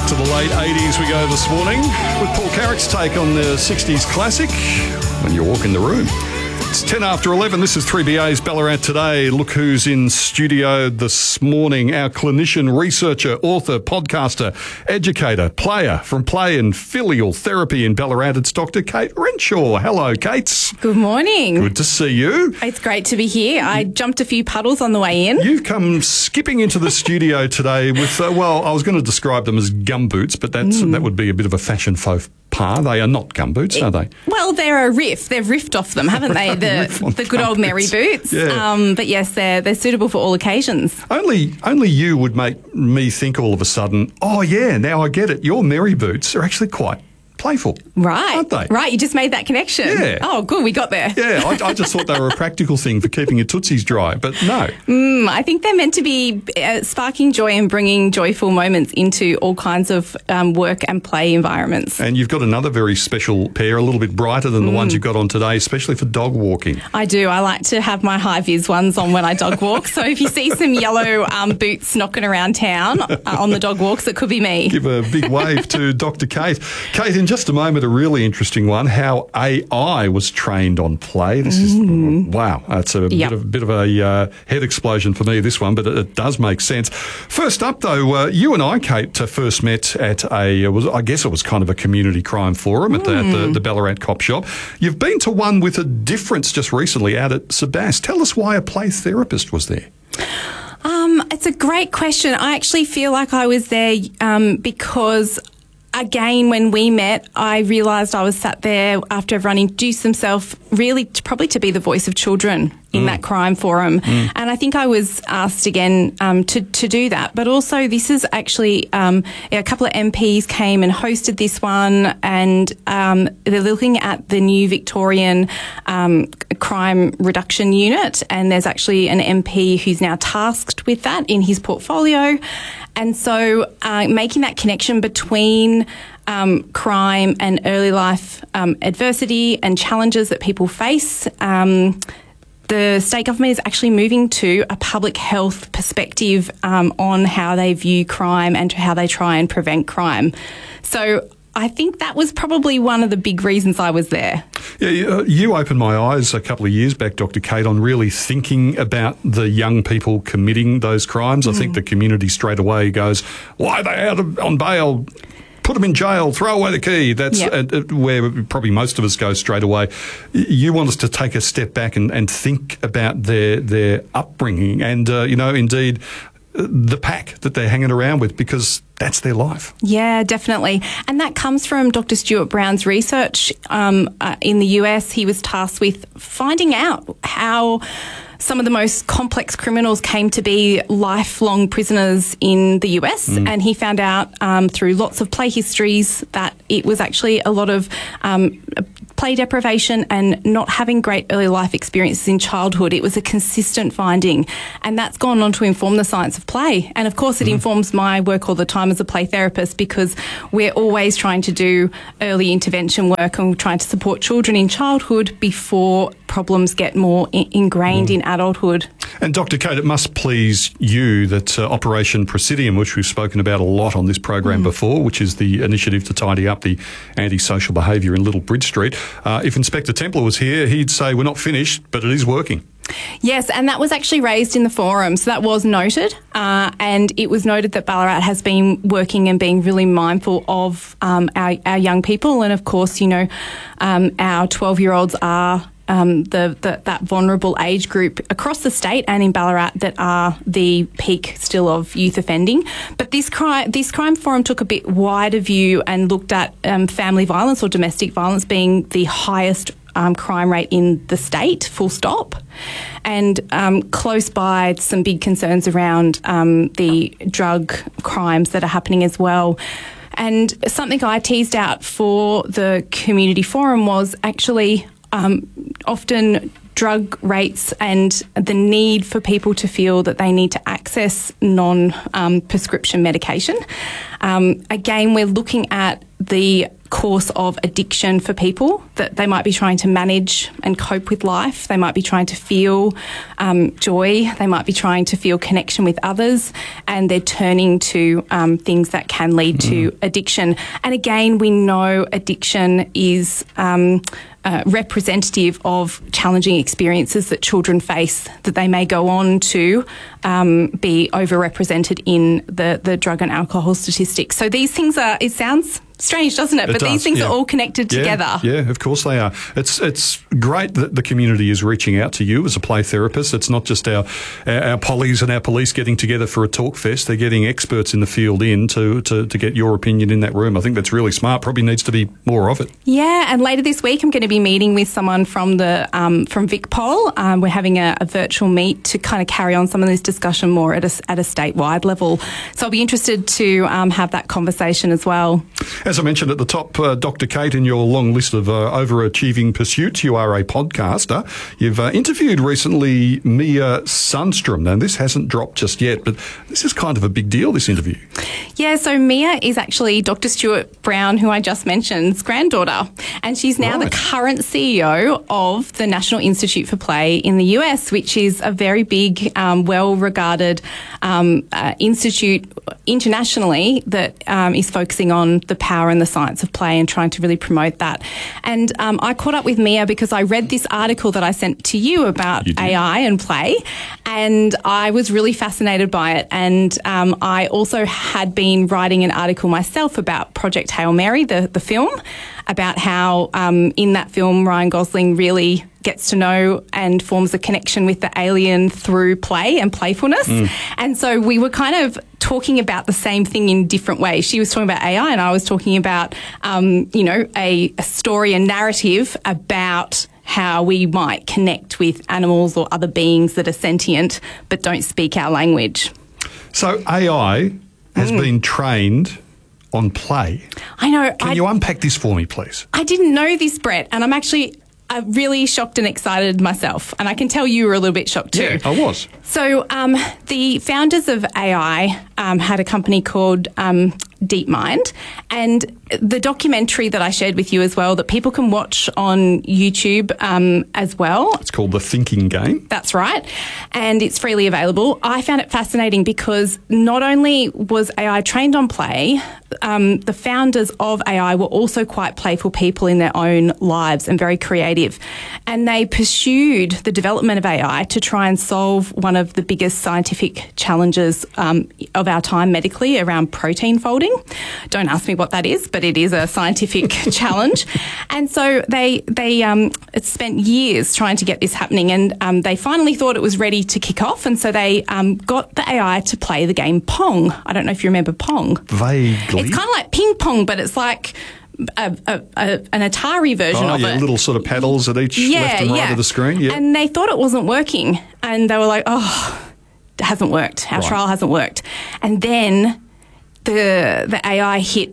To the late 80s we go this morning with Paul Carrick's take on the 60s classic, When You Walk in the Room. It's 10 after 11. This is 3BA's Ballarat Today. Look who's in studio this morning. Our clinician, researcher, author, podcaster, educator, player from play and filial therapy in Ballarat. It's Dr. Kate Renshaw. Hello, Kate. Good morning. Good to see you. It's great to be here. I jumped a few puddles on the way in. You've come skipping into the studio today with, well, I was going to describe them as gumboots, but that would be a bit of a fashion faux pas. They are not gumboots, are they? Well, they're a riff. They've riffed off them, haven't they? The good old Merry boots. Yeah. But yes, they're suitable for all occasions. Only you would make me think all of a sudden, oh yeah, now I get it. Your Merry boots are actually quite playful. Right. Aren't they? Right, you just made that connection. Yeah. Oh, good, we got there. Yeah, I just thought they were a practical thing for keeping your tootsies dry, but no. I think they're meant to be sparking joy and bringing joyful moments into all kinds of work and play environments. And you've got another very special pair, a little bit brighter than the ones you've got on today, especially for dog walking. I do. I like to have my high-vis ones on when I dog walk. So if you see some yellow boots knocking around town on the dog walks, it could be me. Give a big wave to Dr. Kate. Kate, in just a moment, a really interesting one, how AI was trained on play. This is, wow, that's a bit of a head explosion for me, this one, but it does make sense. First up, though, you and I, Kate, first met at I guess it was kind of a community crime forum at the Ballarat Cop Shop. You've been to one with a difference just recently out at Sebas. Tell us why a play therapist was there. It's a great question. I actually feel like I was there because, again, when we met, I realised I was sat there after everyone introduced themselves, really probably to be the voice of children in that crime forum. And I think I was asked again to do that. But also this is actually a couple of MPs came and hosted this one, and they're looking at the new Victorian crime reduction unit, and there's actually an MP who's now tasked with that in his portfolio. And so making that connection between crime and early life adversity and challenges that people face, the state government is actually moving to a public health perspective on how they view crime and how they try and prevent crime. So I think that was probably one of the big reasons I was there. Yeah, you opened my eyes a couple of years back, Dr. Kate, on really thinking about the young people committing those crimes. I think the community straight away goes, why are they out on bail? Put them in jail, throw away the key. That's where probably most of us go straight away. You want us to take a step back and think about their upbringing and, indeed, the pack that they're hanging around with, because that's their life. Yeah, definitely. And that comes from Dr. Stuart Brown's research in the US. He was tasked with finding out how some of the most complex criminals came to be lifelong prisoners in the US. And he found out through lots of play histories that it was actually a lot of play deprivation and not having great early life experiences in childhood. It was a consistent finding, and that's gone on to inform the science of play. And of course it informs my work all the time as a play therapist, because we're always trying to do early intervention work and we're trying to support children in childhood before problems get more ingrained in adulthood. And Dr. Kate, it must please you that Operation Presidium, which we've spoken about a lot on this program before, which is the initiative to tidy up the antisocial behaviour in Little Bridge Street, if Inspector Templar was here, he'd say we're not finished, but it is working. Yes, and that was actually raised in the forum, so that was noted, and it was noted that Ballarat has been working and being really mindful of our young people, and of course, our 12-year-olds are that vulnerable age group across the state and in Ballarat that are the peak still of youth offending. But this crime forum took a bit wider view and looked at family violence or domestic violence being the highest crime rate in the state, full stop. And close by, some big concerns around the drug crimes that are happening as well. And something I teased out for the community forum was actually often drug rates and the need for people to feel that they need to access non-prescription medication. Again, we're looking at the course of addiction for people, that they might be trying to manage and cope with life. They might be trying to feel joy. They might be trying to feel connection with others, and they're turning to things that can lead to addiction. And again, we know addiction is representative of challenging experiences that children face, that they may go on to be overrepresented in the drug and alcohol statistics. So these things are, it sounds strange, doesn't it? But these things are all connected together. Yeah, of course they are. It's great that the community is reaching out to you as a play therapist. It's not just our pollies and our police getting together for a talk fest. They're getting experts in the field in to get your opinion in that room. I think that's really smart. Probably needs to be more of it. Yeah, and later this week I'm going to be meeting with someone from the from VicPol. We're having a virtual meet to kind of carry on some of this discussion more at a statewide level. So I'll be interested to have that conversation as well. As I mentioned at the top, Dr. Kate, in your long list of overachieving pursuits, you are a podcaster. You've interviewed recently Mia Sundstrom. Now, this hasn't dropped just yet, but this is kind of a big deal, this interview. Yeah, so Mia is actually Dr. Stuart Brown, who I just mentioned's granddaughter, and she's now the current CEO of the National Institute for Play in the US, which is a very big, well-regarded institute internationally that is focusing on the power and the science of play and trying to really promote that. And I caught up with Mia because I read this article that I sent to you about AI and play, and I was really fascinated by it. And I also had been writing an article myself about Project Hail Mary, the film, about how in that film Ryan Gosling really gets to know and forms a connection with the alien through play and playfulness. And so we were kind of talking about the same thing in different ways. She was talking about AI and I was talking about, a story and narrative about how we might connect with animals or other beings that are sentient but don't speak our language. So AI has been trained on play. I know. Can you unpack this for me, please? I didn't know this, Brett, and I'm actually really shocked and excited myself. And I can tell you were a little bit shocked too. Yeah, I was. So the founders of AI had a company called DeepMind, and the documentary that I shared with you as well that people can watch on YouTube as well. It's called The Thinking Game. That's right. And it's freely available. I found it fascinating because not only was AI trained on play, the founders of AI were also quite playful people in their own lives and very creative. And they pursued the development of AI to try and solve one of the biggest scientific challenges of our time medically around protein folding. Don't ask me what that is, but it is a scientific challenge. And so they spent years trying to get this happening, and they finally thought it was ready to kick off. And so they got the AI to play the game Pong. I don't know if you remember Pong. Vaguely. It's kind of like ping pong, but it's like an Atari version of it. Little sort of paddles at each left and right of the screen. Yeah. And they thought it wasn't working, and they were like, "Oh, it hasn't worked. Our trial hasn't worked." And then the AI hit.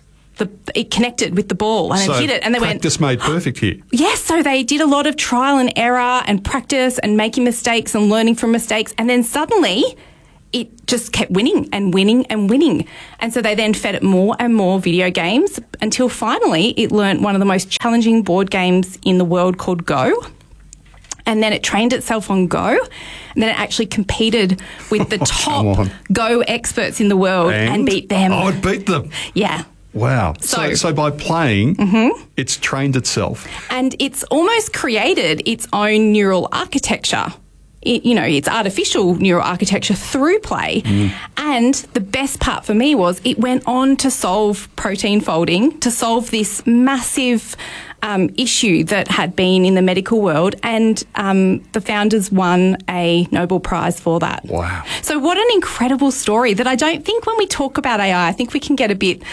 It connected with the ball and it hit it, and they went, practice made perfect here. Yes, so they did a lot of trial and error and practice and making mistakes and learning from mistakes, and then suddenly it just kept winning and winning and winning. And so they then fed it more and more video games until finally it learnt one of the most challenging board games in the world called Go. And then it trained itself on Go, and then it actually competed with the top Go experts in the world and beat them. Oh, it beat them. Yeah. Wow. So by playing, it's trained itself. And it's almost created its own neural architecture. It's artificial neural architecture through play. And the best part for me was it went on to solve protein folding, to solve this massive issue that had been in the medical world, and the founders won a Nobel Prize for that. Wow. So what an incredible story that I don't think when we talk about AI, I think we can get a bit,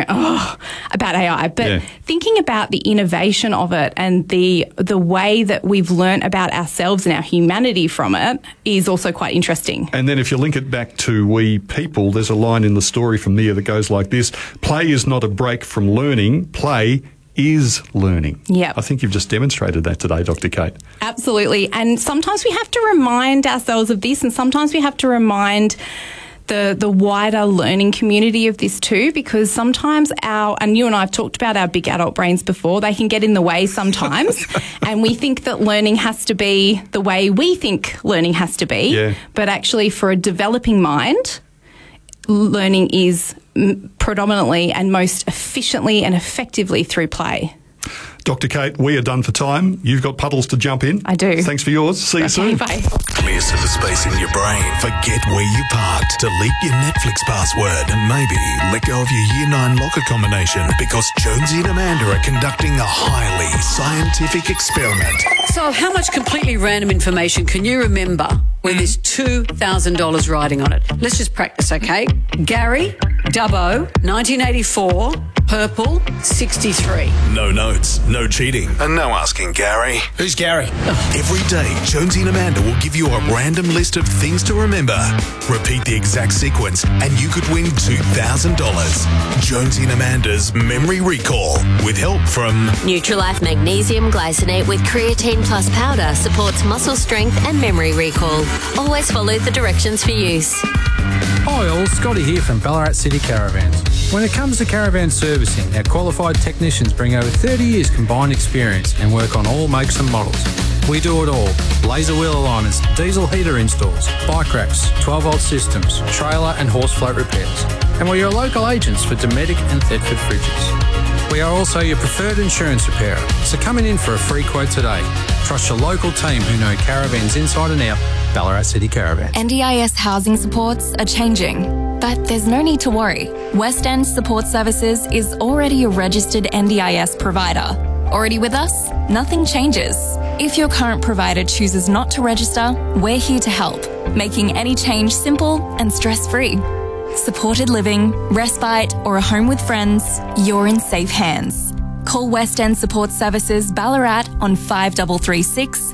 about AI, but thinking about the innovation of it and the way that we've learnt about ourselves and our humanity from it is also quite interesting. And then if you link it back to we people, there's a line in the story from Mia that goes like this: play is not a break from learning, play is learning. Yeah. I think you've just demonstrated that today, Dr. Kate. Absolutely. And sometimes we have to remind ourselves of this, and sometimes we have to remind the wider learning community of this too, because sometimes and you and I have talked about our big adult brains before, they can get in the way sometimes. And we think that learning has to be the way we think learning has to be. Yeah. But actually for a developing mind, learning is predominantly and most efficiently and effectively through play. Dr. Kate, we are done for time. You've got puddles to jump in. I do. Thanks for yours. See you soon. Bye. Clear some space in your brain. Forget where you parked. Delete your Netflix password and maybe let go of your Year 9 locker combination because Jonesy and Amanda are conducting a highly scientific experiment. So how much completely random information can you remember when there's $2,000 riding on it? Let's just practice, okay? Gary, Dubbo, 1984, purple, 63. No notes, no cheating, and no asking Gary. Who's Gary? Every day, Jonesy and Amanda will give you a random list of things to remember. Repeat the exact sequence and you could win $2,000. Jonesy and Amanda's Memory Recall with help from Nutrilife Magnesium Glycinate with Creatine Plus powder supports muscle strength and memory recall. Always follow the directions for use. Hi all, Scotty here from Ballarat City Caravans. When it comes to caravan servicing, our qualified technicians bring over 30 years combined experience and work on all makes and models. We do it all. Laser wheel alignments, diesel heater installs, bike racks, 12-volt systems, trailer and horse float repairs. And we're your local agents for Dometic and Thetford fridges. We are also your preferred insurance repairer, so come in for a free quote today. Trust your local team who know caravans inside and out. Ballarat City Caravan. NDIS housing supports are changing, but there's no need to worry. West End Support Services is already a registered NDIS provider. Already with us? Nothing changes. If your current provider chooses not to register, we're here to help, making any change simple and stress-free. Supported living, respite, or a home with friends, you're in safe hands. Call West End Support Services Ballarat on 5336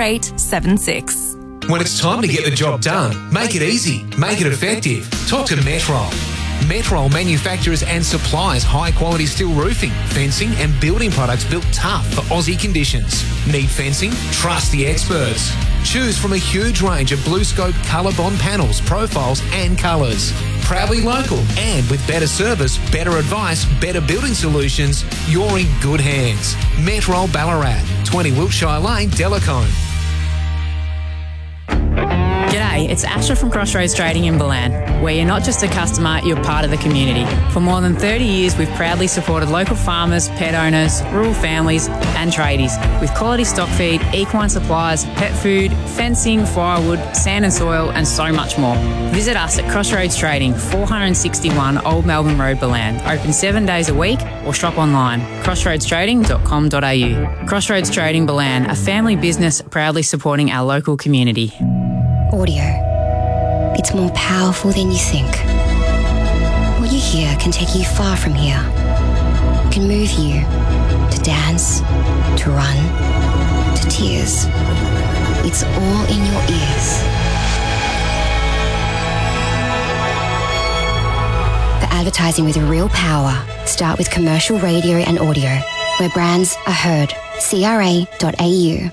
4876. When it's time to get the job done, make it easy, make it effective. Talk to Metrol. Metrol manufactures and supplies high-quality steel roofing, fencing and building products built tough for Aussie conditions. Need fencing? Trust the experts. Choose from a huge range of BlueScope ColourBond panels, profiles and colours. Proudly local and with better service, better advice, better building solutions, you're in good hands. Metrol Ballarat, 20 Wiltshire Lane, Delacombe. G'day, it's Asha from Crossroads Trading in Balan, where you're not just a customer, you're part of the community. For more than 30 years, we've proudly supported local farmers, pet owners, rural families and tradies with quality stock feed, equine supplies, pet food, fencing, firewood, sand and soil and so much more. Visit us at Crossroads Trading, 461 Old Melbourne Road, Balan. Open 7 days a week or shop online, crossroadstrading.com.au. Crossroads Trading Balan, a family business proudly supporting our local community. Audio. It's more powerful than you think. What you hear can take you far from here. It can move you to dance, to run, to tears. It's all in your ears. For advertising with real power, start with commercial radio and audio, where brands are heard. CRA.au.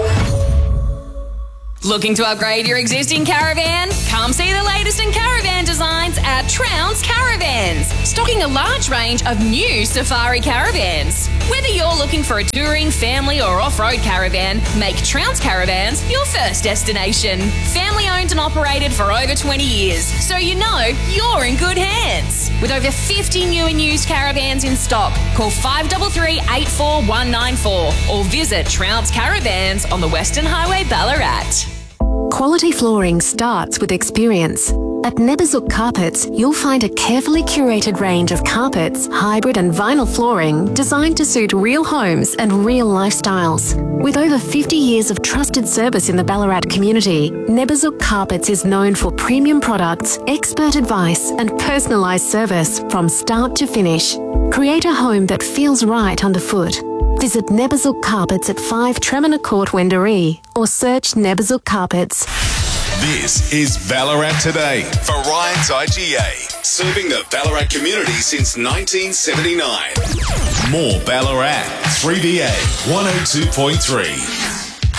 Looking to upgrade your existing caravan? Come see the latest in caravan designs at Trounce Caravans, stocking a large range of new safari caravans. Whether you're looking for a touring, family or off-road caravan, make Trounce Caravans your first destination. Family owned and operated for over 20 years, so you know you're in good hands. With over 50 new and used caravans in stock, call 533 84194 or visit Trounce Caravans on the Western Highway, Ballarat. Quality flooring starts with experience. At Neberzuk Carpets, you'll find a carefully curated range of carpets, hybrid and vinyl flooring designed to suit real homes and real lifestyles. With over 50 years of trusted service in the Ballarat community, Neberzuk Carpets is known for premium products, expert advice and personalised service from start to finish. Create a home that feels right underfoot. Visit Neberzuk Carpets at 5 Tremina Court, Wendouree, or search Neberzuk Carpets. This is Ballarat Today for Ryan's IGA, serving the Ballarat community since 1979. More Ballarat, 3BA 102.3.